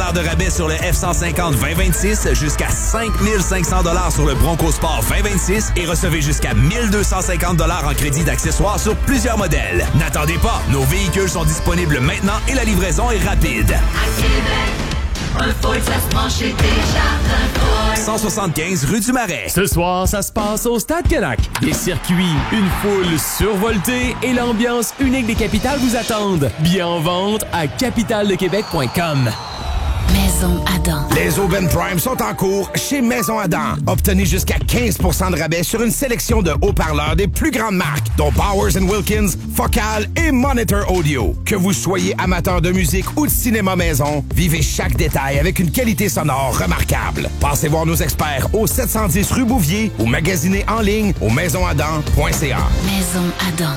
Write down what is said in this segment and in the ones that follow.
de rabais sur le F-150 2026, jusqu'à 5 500 $ sur le Bronco Sport 2026 et recevez jusqu'à 1 250 $ en crédit d'accessoires sur plusieurs modèles. N'attendez pas, nos véhicules sont disponibles maintenant et la livraison est rapide. À Québec, un Ford, ça se branche chez Desjardins Ford. 175 rue du Marais. Ce soir, ça se passe au Stade Canac. Des circuits, une foule survoltée et l'ambiance unique des capitales vous attendent. Bien en vente à capitaledequebec.com. Maison Adam. Les Aubaine Prime sont en cours chez Maison Adam. Obtenez jusqu'à 15 % de rabais sur une sélection de haut-parleurs des plus grandes marques, dont Bowers & Wilkins, Focal et Monitor Audio. Que vous soyez amateur de musique ou de cinéma maison, vivez chaque détail avec une qualité sonore remarquable. Passez voir nos experts au 710 rue Bouvier ou magasinez en ligne au maisonadam.ca. Maison Adam.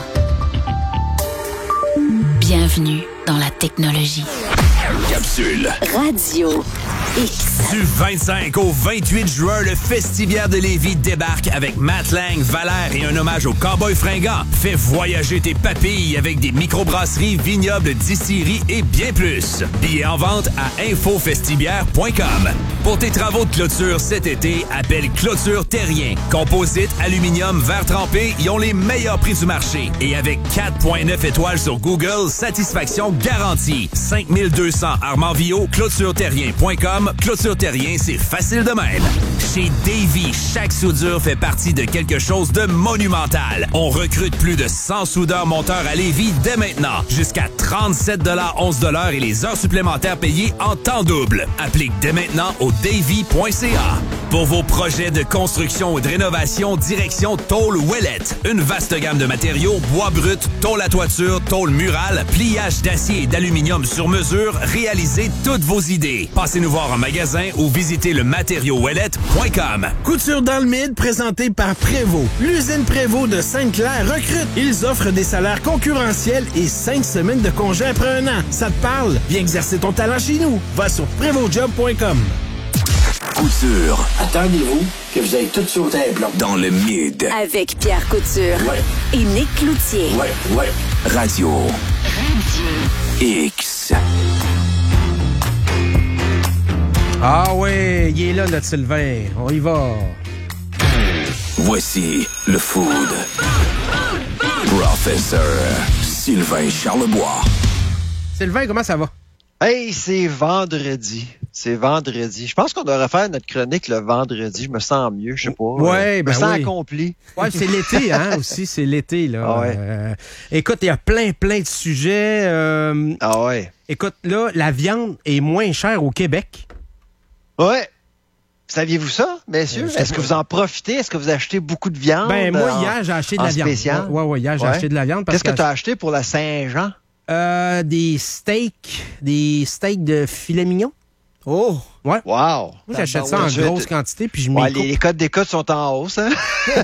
Bienvenue dans la technologie. Capsule. Radio X. Du 25 au 28 juin, le Festivière de Lévis débarque avec Matt Lang, Valère et un hommage aux cowboys fringants. Fais voyager tes papilles avec des microbrasseries, vignobles, distilleries et bien plus. Billets en vente à infofestivière.com. Pour tes travaux de clôture cet été, appelle Clôture Terrien. Composite, aluminium, verre trempé, ils ont les meilleurs prix du marché. Et avec 4.9 étoiles sur Google, satisfaction garantie. 5200 Armand Villot, clôtureterrien.com. Clôture Terrien, c'est facile de même. Chez Davy, chaque soudure fait partie de quelque chose de monumental. On recrute plus de 100 soudeurs monteurs à Lévis dès maintenant. Jusqu'à 37,11 $ et les heures supplémentaires payées en temps double. Applique dès maintenant au davy.ca. Pour vos projets de construction ou de rénovation, direction Tôle Ouellette. Une vaste gamme de matériaux, bois brut, tôle à toiture, tôle murale, pliage d'acier et d'aluminium sur mesure, réalisez toutes vos idées. Passez nous voir en magasin ou visitez le matériauxouellette.com. Couture dans le mid, présentée par Prévost. L'usine Prévost de Sainte-Claire recrute. Ils offrent des salaires concurrentiels et 5 semaines de congé après un an. Ça te parle? Viens exercer ton talent chez nous. Va sur prévostjob.com. Couture. Attendez-vous que vous ayez tout sauté un plomb. Dans le mid. Avec Pierre Couture. Ouais. Et Nick Cloutier. Ouais. Radio. X. Ah ouais, il est là, notre Sylvain. On y va. Voici le food. Professeur Sylvain Charlebois. Sylvain, comment ça va? Hey, c'est vendredi. Je pense qu'on devrait faire notre chronique le vendredi. Je me sens mieux, je sais pas. Ouais, je me sens accompli. Ouais, c'est l'été, hein, aussi. C'est l'été, là. Ah ouais. Écoute, il y a plein de sujets. Ah ouais. Écoute, là, la viande est moins chère au Québec. Ouais. Saviez-vous ça, messieurs? Est-ce que vous en profitez? Est-ce que vous achetez beaucoup de viande? Ben, moi, hier, j'ai acheté de la viande. Spécial? Ouais, hier, j'ai acheté de la viande. Qu'est-ce que tu as acheté pour la Saint-Jean? Des steaks de filet mignon. Oh! Ouais. Wow! Moi, j'achète ça en grosse quantité, puis je m'y coupe. Les codes d'écoute sont en hausse, hein?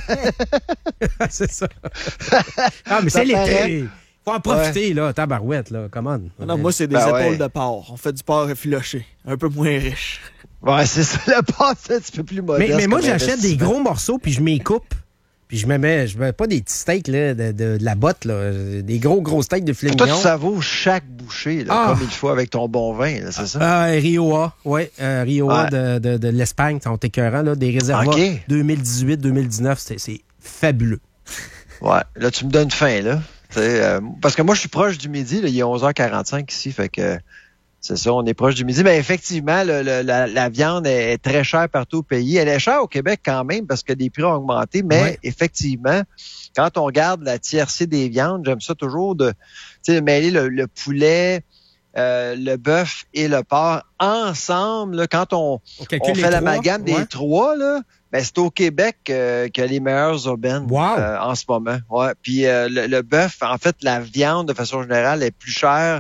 C'est ça. Ah, mais c'est l'été. Faut en profiter, là, tabarouette, là. Come on. Non, moi, c'est des épaules de porc. On fait du porc effiloché. Un peu moins riche. Ouais, c'est ça. Le porc, c'est un petit peu plus modeste. Mais moi, j'achète des gros morceaux, puis je m'y coupe. Puis je mets pas des petits steaks là, de la botte, là, des gros steaks de filet mignon. Toi, tu savoures chaque bouchée, là, comme il faut avec ton bon vin, là, c'est ça? Rioja, Rioja de l'Espagne, sont écœurants, là, des réservoirs 2018-2019, c'est fabuleux. Ouais, là, tu me donnes faim, là. Parce que moi, je suis proche du midi, là, il est 11h45 ici, fait que c'est ça, on est proche du midi. Mais effectivement, la viande est très chère partout au pays. Elle est chère au Québec quand même parce que les prix ont augmenté. Mais effectivement, quand on regarde la tiercé des viandes, j'aime ça toujours de mêler le poulet, le bœuf et le porc ensemble. Là, quand on fait l'amalgame des trois, là, ben, c'est au Québec que les meilleures aubaines en ce moment. Ouais. Puis le bœuf, en fait, la viande de façon générale est plus chère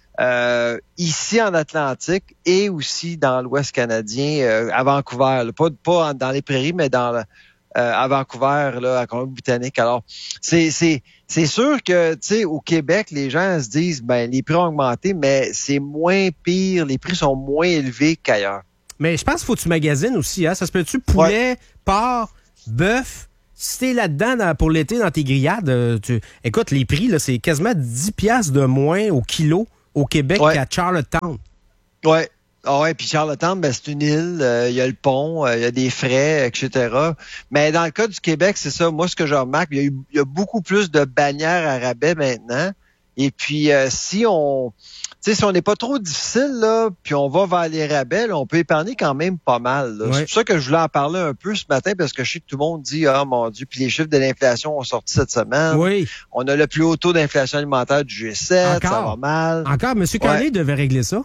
ici en Atlantique et aussi dans l'Ouest canadien, à Vancouver. Là. Pas dans les prairies, mais à Vancouver, là, à Colombie-Britannique. Alors, c'est sûr que, tu sais, au Québec, les gens se disent, ben, les prix ont augmenté, mais c'est moins pire, les prix sont moins élevés qu'ailleurs. Mais je pense qu'il faut que tu magasines aussi, hein. Ça se peut-tu poulet, porc, bœuf? Si t'es là-dedans pour l'été dans tes grillades, écoute, les prix, là, c'est quasiment 10$ de moins au kilo au Québec qu'à Charlottetown. Ouais. Ah ouais, puis Charlottetown, ben c'est une île, il y a le pont, il y a des frais, etc. Mais dans le cas du Québec, c'est ça. Moi, ce que je remarque, il y a beaucoup plus de bannières à rabais maintenant. Et puis, si on n'est pas trop difficile, là, puis on va vers les rabais, là, on peut épargner quand même pas mal. Là. Ouais. C'est pour ça que je voulais en parler un peu ce matin, parce que je sais que tout le monde dit, ah mon Dieu, puis les chiffres de l'inflation ont sorti cette semaine. Oui. On a le plus haut taux d'inflation alimentaire du G7, ça va mal. Encore, M. Carney devait régler ça.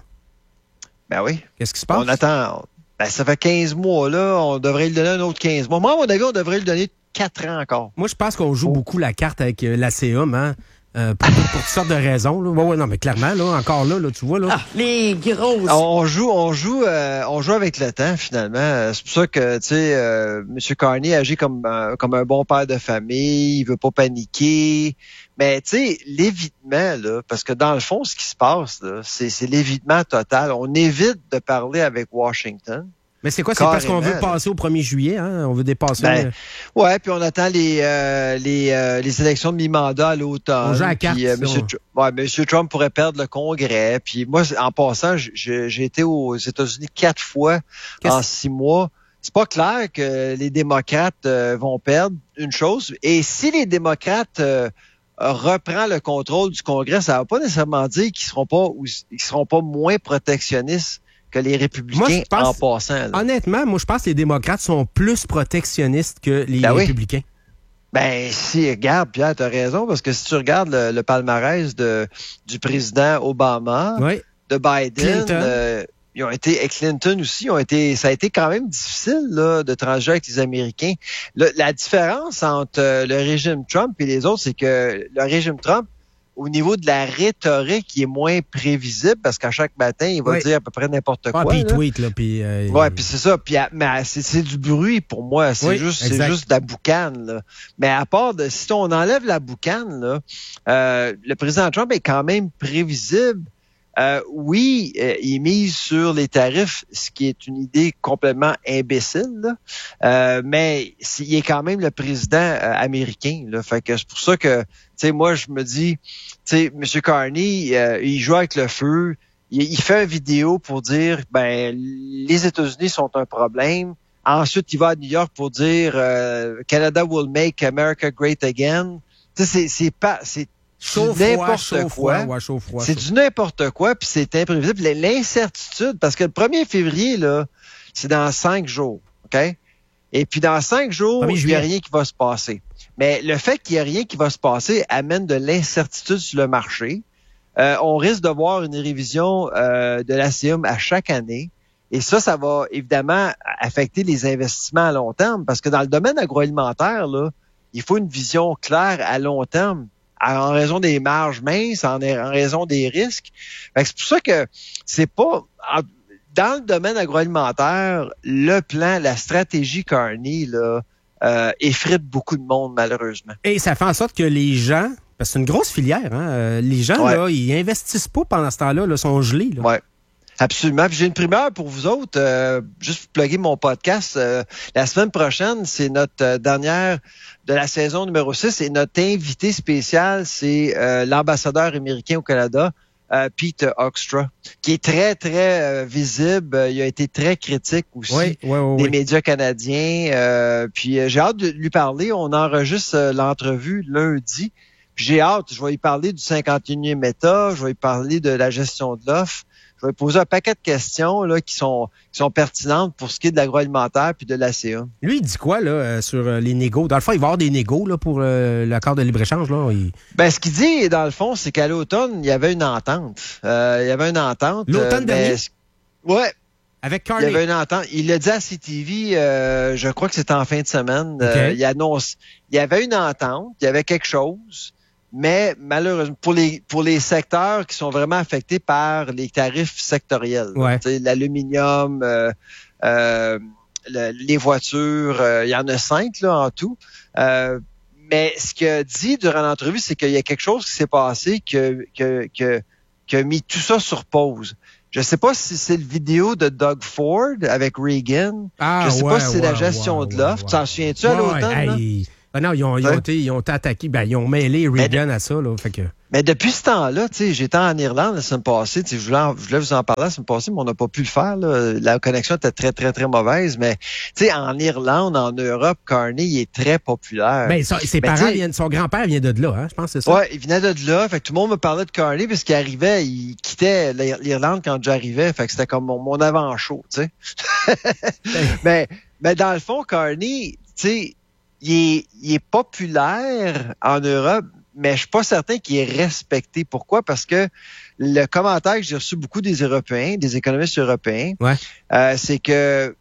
Ben oui. Qu'est-ce qui se passe? On attend. Ben, ça fait 15 mois, là. On devrait lui donner un autre 15 mois. Moi, à mon avis, on devrait lui donner 4 ans encore. Moi, je pense qu'on joue beaucoup la carte avec l'ACM, hein? Pour toutes sortes de raisons. Là. Ouais, non, mais clairement, là, encore là, tu vois, là. Ah, les grosses. On joue avec le temps, finalement. C'est pour ça que, tu sais, M. Carney agit comme un bon père de famille. Il veut pas paniquer. Mais, tu sais, l'évitement, là, parce que dans le fond, ce qui se passe, là, c'est l'évitement total. On évite de parler avec Washington. Mais c'est quoi? C'est parce qu'on veut passer au 1er juillet, hein? On veut dépasser. Ouais, puis on attend les élections de mi-mandat à l'automne. On joue à la carte. Puis, M. Trump pourrait perdre le Congrès. Puis moi, en passant, j'ai été aux États-Unis 4 fois en 6 mois. C'est pas clair que les démocrates vont perdre une chose. Et si les démocrates reprennent le contrôle du Congrès, ça va pas nécessairement dire qu'ils seront pas moins protectionnistes que les républicains en passant. Là. Honnêtement, moi, je pense que les démocrates sont plus protectionnistes que les républicains. Ben, si, regarde, Pierre, t'as raison, parce que si tu regardes le palmarès du président Obama, de Biden, ils ont été, et Clinton aussi, ça a été quand même difficile, là, de transiger avec les Américains. La différence entre le régime Trump et les autres, c'est que le régime Trump, au niveau de la rhétorique, il est moins prévisible parce qu'à chaque matin, il va dire à peu près n'importe quoi. Puis il tweet, là. Puis c'est ça. Puis, mais c'est du bruit pour moi. C'est juste de la boucane, là. Mais à part si on enlève la boucane, là, le président Trump est quand même prévisible. Il mise sur les tarifs, ce qui est une idée complètement imbécile, là. Mais il est quand même le président américain, là. Fait que c'est pour ça que, tu sais, moi, je me dis, tu sais, M. Carney, il joue avec le feu. Il fait une vidéo pour dire, ben, les États-Unis sont un problème. Ensuite, il va à New York pour dire, Canada will make America great again. Tu sais, c'est n'importe quoi. C'est du n'importe quoi, puis c'est imprévisible. L'incertitude, parce que le 1er février, là, c'est dans 5 jours, OK? Et puis dans 5 jours, il n'y a rien qui va se passer. Mais le fait qu'il n'y ait rien qui va se passer amène de l'incertitude sur le marché. On risque de voir une révision de l'ACM à chaque année. Et ça va évidemment affecter les investissements à long terme, parce que dans le domaine agroalimentaire, là, il faut une vision claire à long terme, en raison des marges minces, en raison des risques. C'est pour ça que c'est pas... Dans le domaine agroalimentaire, le plan, la stratégie Carney, là, effrite beaucoup de monde, malheureusement. Et ça fait en sorte que les gens... Parce que c'est une grosse filière, hein? Les gens, là, ils investissent pas pendant ce temps-là, là, sont gelés. Là. Ouais. Absolument. Puis j'ai une primeur pour vous autres, juste pour plugger mon podcast. La semaine prochaine, c'est notre dernière de la saison numéro 6 et notre invité spécial, c'est l'ambassadeur américain au Canada, Pete Hoekstra, qui est très, très visible. Il a été très critique aussi des médias canadiens. Puis j'ai hâte de lui parler. On enregistre l'entrevue lundi. Puis j'ai hâte. Je vais lui parler du 51e État. Je vais lui parler de la gestion de l'offre. Je vais poser un paquet de questions là, qui sont pertinentes pour ce qui est de l'agroalimentaire puis de l'ACA. Lui, il dit quoi là sur les négos? Dans le fond, il va y avoir des négos là, pour l'accord de libre-échange. Là. Ben, ce qu'il dit, dans le fond, c'est qu'à l'automne, il y avait une entente. L'automne dernier? Ouais. Avec Carney. Il y avait une entente. Il l'a dit à CTV, je crois que c'était en fin de semaine. Okay. Il annonce. Il y avait une entente, il y avait quelque chose. Mais malheureusement, pour les secteurs qui sont vraiment affectés par les tarifs sectoriels, l'aluminium, les voitures, il y en a 5 là en tout. Mais ce qu'il a dit durant l'entrevue, c'est qu'il y a quelque chose qui s'est passé qui a mis tout ça sur pause. Je sais pas si c'est le vidéo de Doug Ford avec Reagan. Je sais pas si c'est la gestion de l'offre. Tu t'en souviens-tu à l'automne? Ben non, ils ont attaqué, ils ont mêlé Reagan à ça. Là, fait que... Mais depuis ce temps-là, j'étais en Irlande la semaine passée, je voulais vous en parler la semaine passée, mais on n'a pas pu le faire. Là. La connexion était très, très, très mauvaise. Mais en Irlande, en Europe, Carney, il est très populaire. Ben, son grand-père vient de là, hein, je pense que c'est ça. Oui, il venait de là. Fait que tout le monde me parlait de Carney parce qu'il arrivait, il quittait l'Irlande quand j'arrivais. Fait que c'était comme mon avant-show, tu sais. mais dans le fond, Carney, il est populaire en Europe, mais je suis pas certain qu'il est respecté. Pourquoi? Parce que le commentaire que j'ai reçu beaucoup des Européens, des économistes européens, c'est que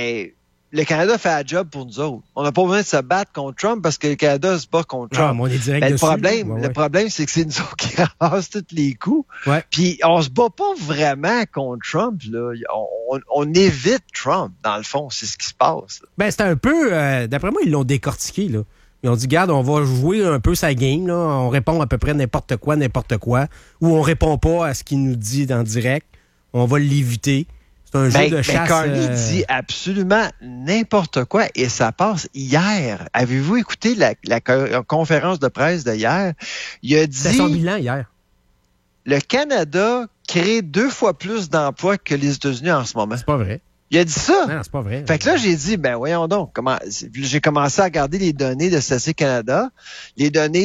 le Canada fait un job pour nous autres. On n'a pas besoin de se battre contre Trump parce que le Canada se bat contre Trump. On est direct le dessus. problème, c'est que c'est nous autres qui ramassent tous les coups. Puis on se bat pas vraiment contre Trump. Là. On évite Trump, dans le fond. C'est ce qui se passe. Ben, c'est un peu... d'après moi, ils l'ont décortiqué, là. Ils ont dit, regarde, on va jouer un peu sa game, là. On répond à peu près n'importe quoi. Ou on répond pas à ce qu'il nous dit en direct. On va l'éviter. C'est un jeu de chasse. Carney dit absolument n'importe quoi et ça passe hier. Avez-vous écouté la conférence de presse de hier? Il a dit... C'était son bilan hier. Le Canada crée 2 fois plus d'emplois que les États-Unis en ce moment. C'est pas vrai. Il a dit ça. Non, c'est pas vrai. Fait que là, j'ai dit, voyons donc, j'ai commencé à regarder les données de Statistique Canada, les données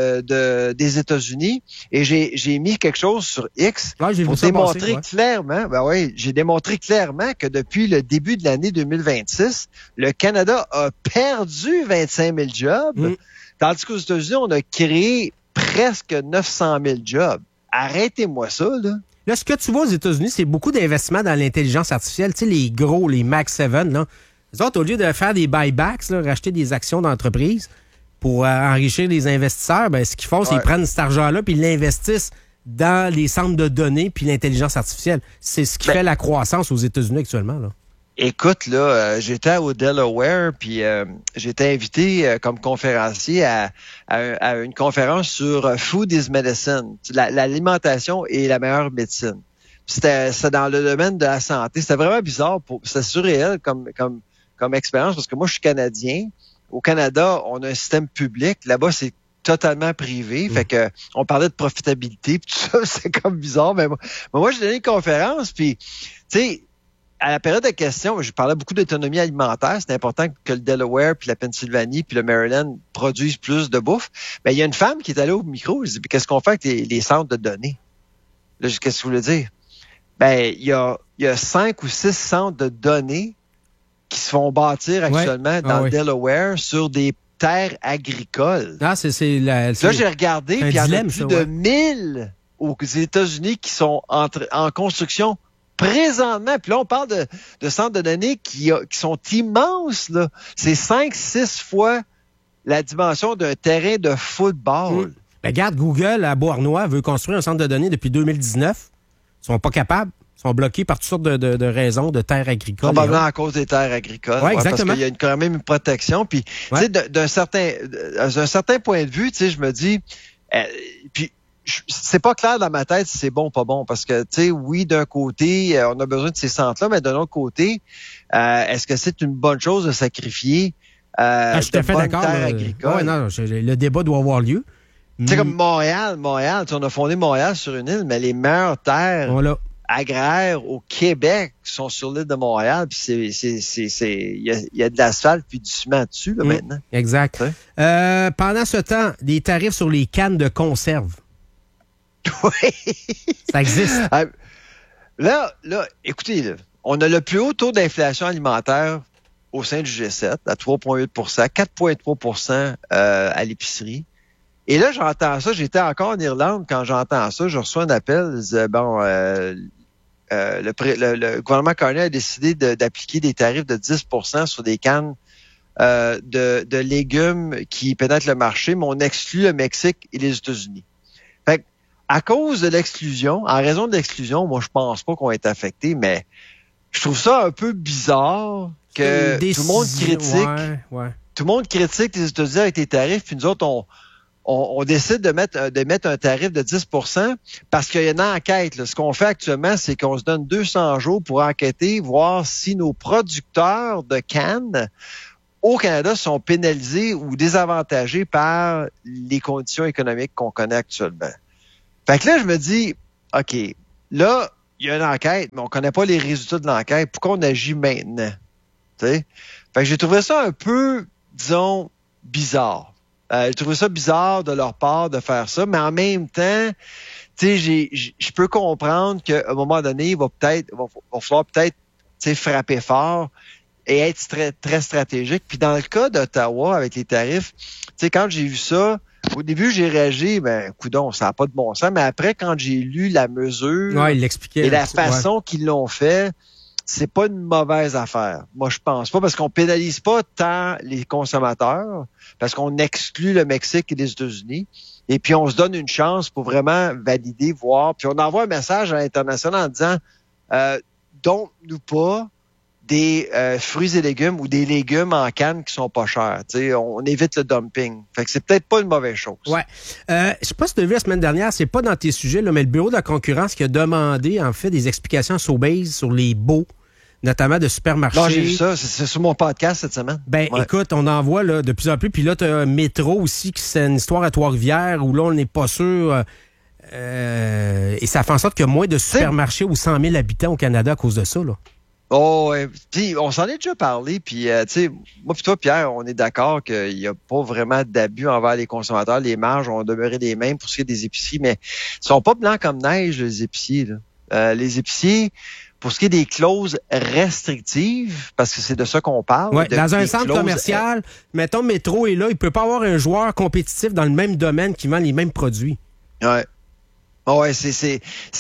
des États-Unis, et j'ai mis quelque chose sur X pour démontrer clairement, j'ai démontré clairement que depuis le début de l'année 2026, le Canada a perdu 25 000 jobs, tandis qu'aux États-Unis, on a créé presque 900 000 jobs. Arrêtez-moi ça, là. Là, ce que tu vois aux États-Unis, c'est beaucoup d'investissements dans l'intelligence artificielle. Tu sais, les gros, les Max 7, là. Les autres, au lieu de faire des buybacks, là, racheter des actions d'entreprise pour enrichir les investisseurs, ce qu'ils font, c'est qu'ils prennent cet argent-là puis ils l'investissent dans les centres de données puis l'intelligence artificielle. C'est ce qui fait la croissance aux États-Unis actuellement, là. Écoute, là, j'étais au Delaware, puis j'étais invité comme conférencier à une conférence sur Food is Medicine. L'alimentation est la meilleure médecine. C'était dans le domaine de la santé. C'était vraiment bizarre, c'était surréel comme expérience, parce que moi, je suis Canadien. Au Canada, on a un système public. Là-bas, c'est totalement privé. Fait que on parlait de profitabilité, puis tout ça, c'est comme bizarre. Mais moi, j'ai donné une conférence, puis, tu sais, à la période de questions, je parlais beaucoup d'autonomie alimentaire. C'est important que le Delaware, puis la Pennsylvanie, puis le Maryland produisent plus de bouffe. Il y a une femme qui est allée au micro. Je dis, qu'est-ce qu'on fait avec les centres de données? Là, qu'est-ce que vous voulez dire? Il y a 5 ou 6 centres de données qui se font bâtir actuellement dans le Delaware sur des terres agricoles. Là, j'ai regardé, puis il y en a plus de 1000 aux États-Unis qui sont en construction présentement. Puis là, on parle de centres de données qui sont immenses, là. C'est 5-6 fois la dimension d'un terrain de football. Regarde, Google, à Beauharnois, veut construire un centre de données depuis 2019. Ils sont pas capables. Ils sont bloqués par toutes sortes de raisons, de terres agricoles. Probablement à cause des terres agricoles. Oui, exactement. Parce qu'il y a quand même une protection. Puis, tu sais, d'un certain point de vue, tu sais, je me dis... puis, c'est pas clair dans ma tête si c'est bon ou pas bon, parce que, tu sais, oui, d'un côté, on a besoin de ces centres-là, mais d'un autre côté, est-ce que c'est une bonne chose de sacrifier je suis tout à fait d'accord. terres agricoles? Non, le débat doit avoir lieu. Tu sais, comme Montréal, on a fondé Montréal sur une île, mais les meilleures terres agraires au Québec sont sur l'île de Montréal, puis il y a de l'asphalte puis du ciment dessus, là, maintenant. Exact. Pendant ce temps, des tarifs sur les cannes de conserve. Oui. Ça existe. Là, écoutez, là, on a le plus haut taux d'inflation alimentaire au sein du G7, à 3,8 4,3 à l'épicerie. Et là, j'entends ça. J'étais encore en Irlande quand j'entends ça. Je reçois un appel. Le gouvernement Carney a décidé d'appliquer des tarifs de 10 sur des cannes de légumes qui pénètrent le marché, mais on exclut le Mexique et les États-Unis. Fait que, à cause de l'exclusion, en raison de l'exclusion, moi, je pense pas qu'on va être affecté, mais je trouve ça un peu bizarre que tout le monde critique. Tout le monde critique les États-Unis avec les tarifs, puis nous autres, on décide de mettre un tarif de 10 parce qu'il y a une enquête. Là. Ce qu'on fait actuellement, c'est qu'on se donne 200 jours pour enquêter, voir si nos producteurs de cannes au Canada sont pénalisés ou désavantagés par les conditions économiques qu'on connaît actuellement. Fait que là, je me dis, OK, là, il y a une enquête, mais on connaît pas les résultats de l'enquête. Pourquoi on agit maintenant? T'sais? Fait que j'ai trouvé ça un peu, disons, bizarre. J'ai trouvé ça bizarre de leur part de faire ça, mais en même temps, tu sais, je peux comprendre qu'à un moment donné, il va falloir peut-être, tu sais, frapper fort et être très, très stratégique. Puis dans le cas d'Ottawa, avec les tarifs, tu sais, quand j'ai vu ça, au début, j'ai réagi, coudonc, ça n'a pas de bon sens. Mais après, quand j'ai lu la mesure il l'expliquait, et la façon qu'ils l'ont fait, c'est pas une mauvaise affaire. Moi, je pense pas, parce qu'on pénalise pas tant les consommateurs, parce qu'on exclut le Mexique et les États-Unis. Et puis, on se donne une chance pour vraiment valider, voir. Puis, on envoie un message à l'international en disant, donne-nous pas des fruits et légumes ou des légumes en canne qui sont pas chers. T'sais, on évite le dumping. Fait que c'est peut-être pas une mauvaise chose. Ouais. Je sais pas si tu as vu la semaine dernière, c'est pas dans tes sujets, là, mais le Bureau de la concurrence qui a demandé, en fait, des explications à Sobeys sur les baux, notamment de supermarchés. Non, j'ai vu ça. C'est sur mon podcast cette semaine. Écoute, on en voit là, de plus en plus. Puis là, tu as un métro aussi, qui c'est une histoire à Trois-Rivières, où là, on n'est pas sûr. Et ça fait en sorte qu'il y a moins de supermarchés aux 100 000 habitants au Canada à cause de ça, là. Oh, ouais. Puis on s'en est déjà parlé, puis tu sais, moi puis toi, Pierre, on est d'accord qu'il n'y a pas vraiment d'abus envers les consommateurs. Les marges ont demeuré les mêmes pour ce qui est des épiciers, mais ils sont pas blancs comme neige, les épiciers. Là. Les épiciers, pour ce qui est des clauses restrictives, parce que c'est de ça qu'on parle. Ouais, dans un centre commercial, mettons, Métro est là, il peut pas avoir un joueur compétitif dans le même domaine qui vend les mêmes produits. Ouais. Ouais, ces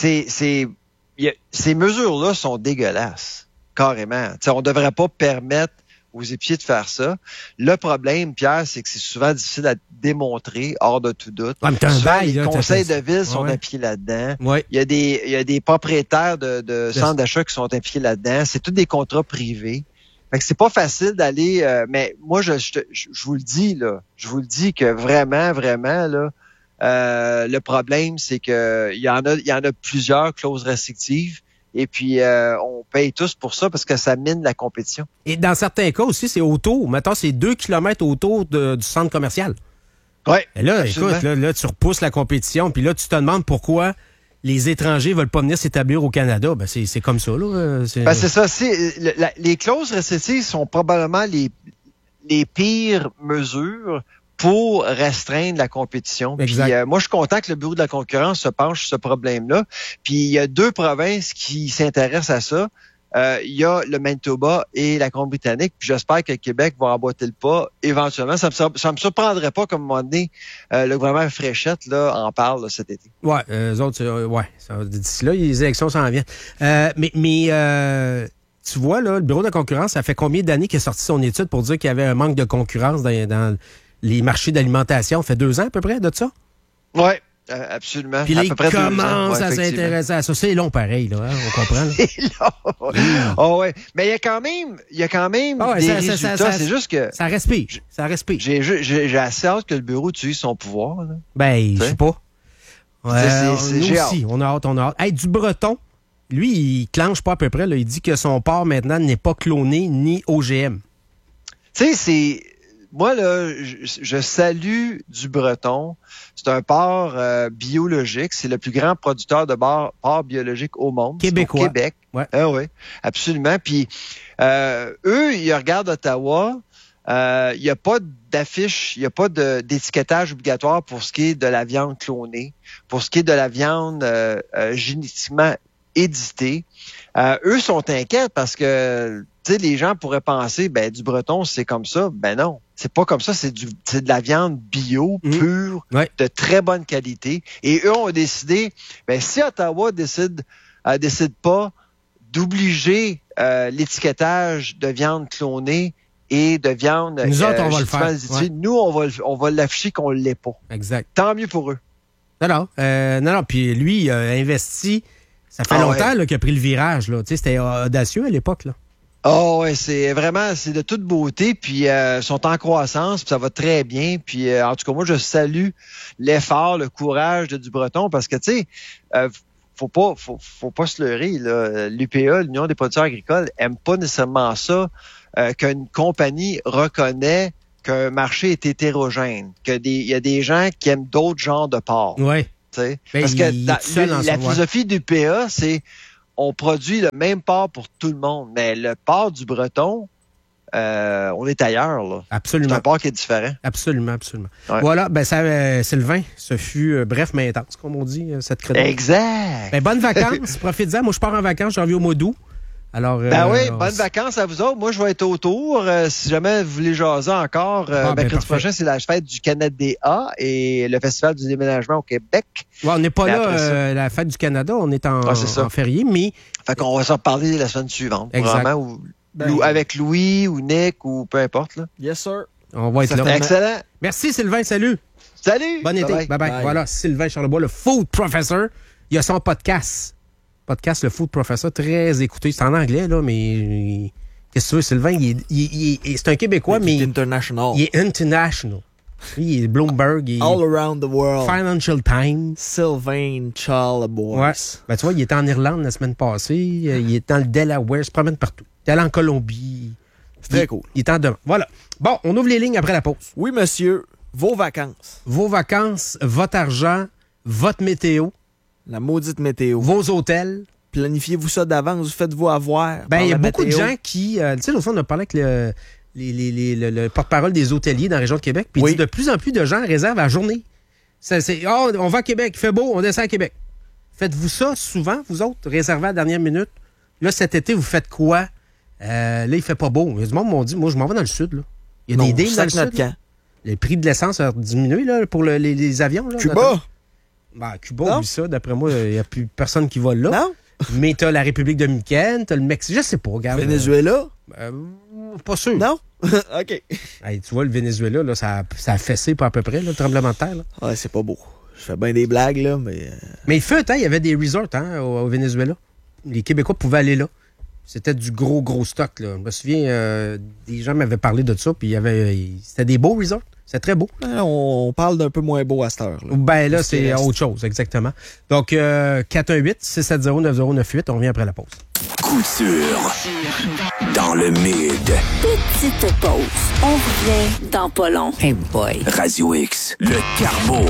mesures-là sont dégueulasses. Carrément. T'sais, on ne devrait pas permettre aux épiciers de faire ça. Le problème, Pierre, c'est que c'est souvent difficile à démontrer, hors de tout doute. Les conseils de ville sont impliqués là-dedans. Ouais. Il y a des propriétaires de centres d'achat qui sont impliqués là-dedans. C'est tous des contrats privés. Fait que c'est pas facile d'aller... mais moi, je vous le dis, là. Je vous le dis que vraiment, vraiment, là, le problème, c'est que il y en a plusieurs clauses restrictives. Et puis, on paye tous pour ça parce que ça mine la compétition. Et dans certains cas aussi, c'est autour. Mettons, c'est 2 kilomètres autour du centre commercial. Oui. Et là, écoute, là, tu repousses la compétition. Puis là, tu te demandes pourquoi les étrangers veulent pas venir s'établir au Canada. Ben, c'est comme ça, là. C'est ça. Les clauses restrictives sont probablement les pires mesures pour restreindre la compétition. Puis, moi, je suis content que le Bureau de la concurrence se penche sur ce problème-là. Puis, il y a 2 provinces qui s'intéressent à ça. Il y a le Manitoba et la Colombie-Britannique. Puis, j'espère que le Québec va emboîter le pas éventuellement. Ça me surprendrait pas qu'à un moment donné, le gouvernement Fréchette là, en parle là, cet été. Ouais, eux autres, d'ici là, les élections s'en viennent. Mais tu vois, là, le Bureau de la concurrence, ça fait combien d'années qu'il a sorti son étude pour dire qu'il y avait un manque de concurrence dans les marchés d'alimentation? Ça fait 2 ans à peu près de ça? Oui, absolument. Puis là, à peu près 2 ans. commence à s'intéresser à ça. C'est long pareil, là, hein, on comprend. Là. C'est long. Oh, ouais. Mais il y a quand même des résultats. C'est juste que... Ça respire. J'ai assez hâte que le bureau utilise son pouvoir. Là. Ben, je sais pas. Nous aussi, on a hâte. Hey, du Breton, lui, il clenche pas à peu près. Là. Il dit que son porc, maintenant, n'est pas cloné ni OGM. Tu sais, moi, là, je salue du Breton. C'est un porc biologique. C'est le plus grand producteur de porc biologique au monde. Québécois. Au Québec. Ouais. Oui, absolument. Puis, eux, ils regardent Ottawa. Il n'y a pas d'affiche, il n'y a pas d'étiquetage obligatoire pour ce qui est de la viande clonée, pour ce qui est de la viande génétiquement éditée. Eux sont inquiets parce que les gens pourraient penser du Breton, c'est comme ça. Ben non, c'est pas comme ça, c'est de la viande bio, pure, de très bonne qualité. Et eux ont décidé, si Ottawa décide pas d'obliger l'étiquetage de viande clonée et de viande nous autres, on va le faire. Nous, on va l'afficher qu'on ne l'est pas. Exact. Tant mieux pour eux. Non. Puis lui, il a investi. Ça fait longtemps là, qu'il a pris le virage. Là. C'était audacieux à l'époque. Là. C'est de toute beauté. Puis ils sont en croissance. Puis ça va très bien. Puis en tout cas, moi, je salue l'effort, le courage de Du Breton parce que, faut pas se leurrer, là. L'UPA, l'Union des producteurs agricoles, aime pas nécessairement ça, qu'une compagnie reconnaît qu'un marché est hétérogène, il y a des gens qui aiment d'autres genres de porc. Oui. Parce que la philosophie du PA, c'est on produit le même porc pour tout le monde, mais le porc du Breton, on est ailleurs, là. Absolument. C'est un porc qui est différent. Absolument. Ouais. Voilà, Sylvain, ce fut bref mais intense, comme on dit, cette chronique. Exact. Bonnes vacances, profitez-en. Moi, je pars en vacances, j'en reviens au mois d'août. Alors, bonnes vacances à vous autres. Moi, je vais être autour. Si jamais vous voulez jaser encore, mercredi prochain, c'est la fête du Canada et le Festival du déménagement au Québec. Ouais, on n'est pas là, la fête du Canada, on est en férié, mais... Fait qu'on va s'en reparler la semaine suivante. Exact. Vraiment, avec Louis ou Nick ou peu importe. Là. Yes, sir. On va être là. Excellent. Merci, Sylvain. Salut. Salut. Bon été. Bye-bye. Voilà, Sylvain Charlebois, le Food Professor. Il a son podcast, le Food Professor, très écouté. C'est en anglais, là, mais qu'est-ce que tu veux, Sylvain? C'est un Québécois, mais... Il est international. Il est international. Lui, il est Bloomberg. All around the world. Financial Times. Sylvain Charlebois. Ouais. Tu vois, il était en Irlande la semaine passée. Il est dans le Delaware. Il se promène partout. Il est allé en Colombie. C'est très cool. Il est en demain. Voilà. Bon, on ouvre les lignes après la pause. Oui, monsieur. Vos vacances. Vos vacances, votre argent, votre météo. La maudite météo. Vos hôtels. Planifiez-vous ça d'avance. Faites-vous avoir. Il y a beaucoup de gens qui... tu sais, l'autre fois, on a parlé avec le porte-parole des hôteliers dans la région de Québec. Puis il dit de plus en plus de gens réservent à la journée. On va à Québec, il fait beau, on descend à Québec. Faites-vous ça souvent, vous autres, réservez à la dernière minute? Là, cet été, vous faites quoi? Là, il fait pas beau. Il y a du monde qui m'ont dit, moi, je m'en vais dans le sud. Là. Il y a des deals dans le sud. Le prix de l'essence a diminué là, pour les avions. Là, Cuba? Cuba, oublie ça. D'après moi, il n'y a plus personne qui vole là. Non? Mais t'as la République dominicaine, t'as le Mexique, je sais pas, regarde. Venezuela? Pas sûr. Non? OK. Hey, tu vois, le Venezuela, là, ça a fessé pas à peu près, là, le tremblement de terre. Là. Ouais, c'est pas beau. Je fais bien des blagues, là, mais... Mais il fut un temps, il y avait des resorts au Venezuela. Les Québécois pouvaient aller là. C'était du gros stock, là. Je me souviens, des gens m'avaient parlé de ça, puis c'était des beaux resorts. C'était très beau. On parle d'un peu moins beau à cette heure. Là, c'est autre chose, exactement. Donc, 418-670-9098, on revient après la pause. Coup sûr dans le mid. Petite pause. On revient dans pas long. Hey boy. Radio X, le Carbo.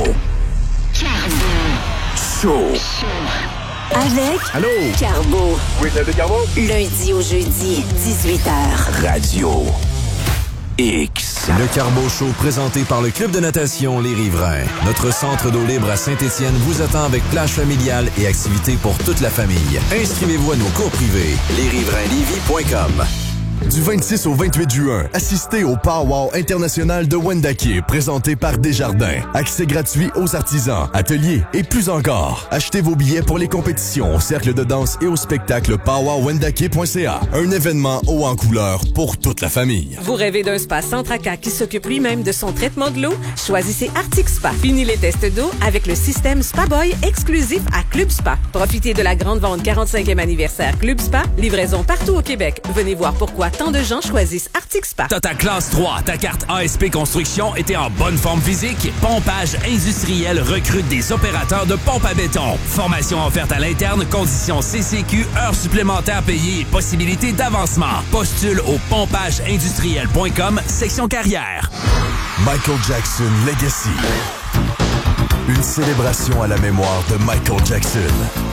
Show. Avec Allô? Carbo. Oui, c'est le Carbo. Lundi au jeudi, 18h. Radio X. Le Carbo Show présenté par le Club de natation Les Riverains. Notre centre d'eau libre à Saint-Étienne vous attend avec plage familiale et activités pour toute la famille. Inscrivez-vous à nos cours privés. lesriverainlevy.com. Du 26 au 28 juin, assistez au Pow-Wow international de Wendake, présenté par Desjardins. Accès gratuit aux artisans, ateliers et plus encore. Achetez vos billets pour les compétitions au cercle de danse et au spectacle powwowwendake.ca. Un événement haut en couleur pour toute la famille. Vous rêvez d'un spa sans tracas qui s'occupe lui-même de son traitement de l'eau? Choisissez Arctic Spa. Fini les tests d'eau avec le système Spa Boy exclusif à Club Spa. Profitez de la grande vente 45e anniversaire Club Spa. Livraison partout au Québec. Venez voir pourquoi tant de gens choisissent Arctic Spa. T'as ta classe 3, ta carte ASP Construction et t'es en bonne forme physique? Pompage Industriel recrute des opérateurs de pompe à béton. Formation offerte à l'interne, conditions CCQ, heures supplémentaires payées et possibilités d'avancement. Postule au pompageindustriel.com, section carrière. Michael Jackson Legacy. Une célébration à la mémoire de Michael Jackson.